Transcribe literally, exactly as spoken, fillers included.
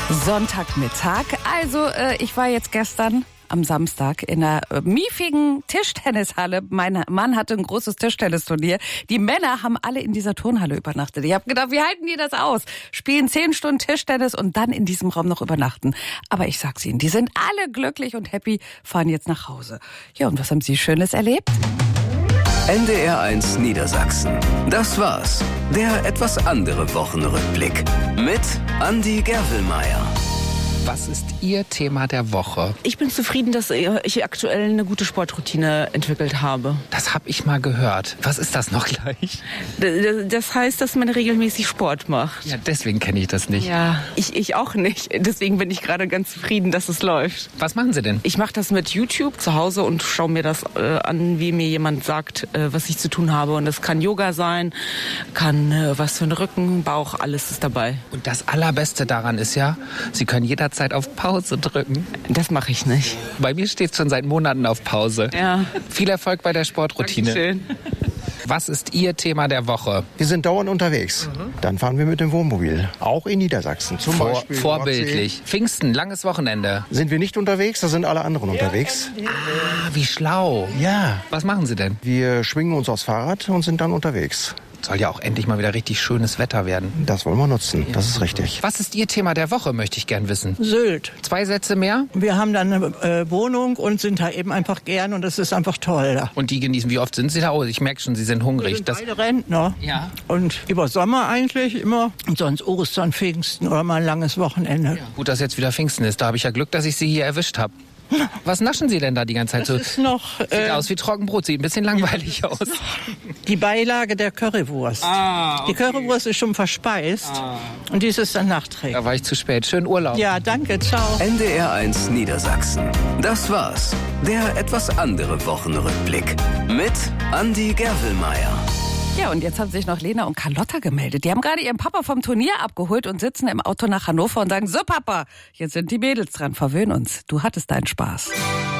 Sonntagmittag. Also äh, ich war jetzt gestern am Samstag in einer äh, miefigen Tischtennishalle. Mein Mann hatte ein großes Tischtennisturnier. Die Männer haben alle in dieser Turnhalle übernachtet. Ich habe gedacht, wie halten die das aus? Spielen zehn Stunden Tischtennis und dann in diesem Raum noch übernachten. Aber ich sag's Ihnen, die sind alle glücklich und happy, fahren jetzt nach Hause. Ja, und was haben Sie Schönes erlebt? N D R eins Niedersachsen. Das war's. Der etwas andere Wochenrückblick. Mit Andi Gerwelmeier. Was ist Ihr Thema der Woche? Ich bin zufrieden, dass ich aktuell eine gute Sportroutine entwickelt habe. Das habe ich mal gehört. Was ist das noch gleich? Das heißt, dass man regelmäßig Sport macht. Ja, deswegen kenne ich das nicht. Ja, ich, ich auch nicht. Deswegen bin ich gerade ganz zufrieden, dass es läuft. Was machen Sie denn? Ich mache das mit YouTube zu Hause und schaue mir das äh, an, wie mir jemand sagt, äh, was ich zu tun habe. Und das kann Yoga sein, kann äh, was für den Rücken, Bauch, alles ist dabei. Und das Allerbeste daran ist ja, Sie können jederzeit auf Pause drücken. Das mache ich nicht. Bei mir steht es schon seit Monaten auf Pause. Ja. Viel Erfolg bei der Sportroutine. Dankeschön. Was ist Ihr Thema der Woche? Wir sind dauernd unterwegs. Mhm. Dann fahren wir mit dem Wohnmobil. Auch in Niedersachsen. Zum Vor, Beispiel vorbildlich. Pfingsten, langes Wochenende. Sind wir nicht unterwegs, da sind alle anderen unterwegs. Ah, wie schlau. Ja. Was machen Sie denn? Wir schwingen uns aufs Fahrrad und sind dann unterwegs. Soll ja auch endlich mal wieder richtig schönes Wetter werden. Das wollen wir nutzen, das ist richtig. Was ist Ihr Thema der Woche, möchte ich gern wissen. Sylt. Zwei Sätze mehr? Wir haben da eine äh, Wohnung und sind da eben einfach gern und es ist einfach toll da. Und die genießen, wie oft sind Sie da? Oh, ich merke schon, Sie sind hungrig. Wir sind das beide Rentner. Ja. Und über Sommer eigentlich immer. Und sonst Ostern, Pfingsten oder mal ein langes Wochenende. Ja. Gut, dass jetzt wieder Pfingsten ist. Da habe ich ja Glück, dass ich Sie hier erwischt habe. Was naschen Sie denn da die ganze Zeit das so? Ist noch, Sieht äh, aus wie Trockenbrot, sieht ein bisschen langweilig aus. Die Beilage der Currywurst. Ah, okay. Die Currywurst ist schon verspeist ah. und dies ist dann nachträglich. Da war ich zu spät. Schönen Urlaub. Ja, danke, ciao. N D R eins Niedersachsen. Das war's. Der etwas andere Wochenrückblick. Mit Andi Gerwelmeier. Ja, und jetzt haben sich noch Lena und Carlotta gemeldet. Die haben gerade ihren Papa vom Turnier abgeholt und sitzen im Auto nach Hannover und sagen, so Papa, jetzt sind die Mädels dran, verwöhn uns. Du hattest deinen Spaß.